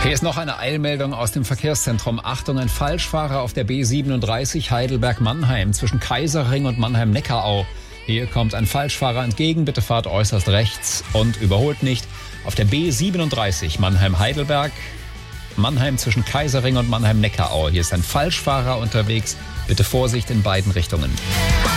Hier ist noch eine Eilmeldung aus dem Verkehrszentrum. Achtung, ein Falschfahrer auf der B37 Heidelberg-Mannheim zwischen Kaiserring und Mannheim-Neckarau. Hier kommt ein Falschfahrer entgegen. Bitte fahrt äußerst rechts und überholt nicht. Auf der B37 Mannheim-Heidelberg, Mannheim zwischen Kaiserring und Mannheim-Neckarau. Hier ist ein Falschfahrer unterwegs. Bitte Vorsicht in beiden Richtungen.